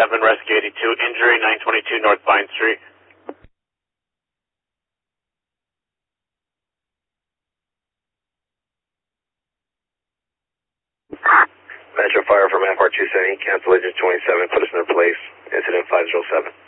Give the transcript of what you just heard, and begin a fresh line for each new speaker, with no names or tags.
Rescue 82, injury 922 North Vine Street.
Metro Fire from FR270, cancel agent 27, put us in their place, incident 507.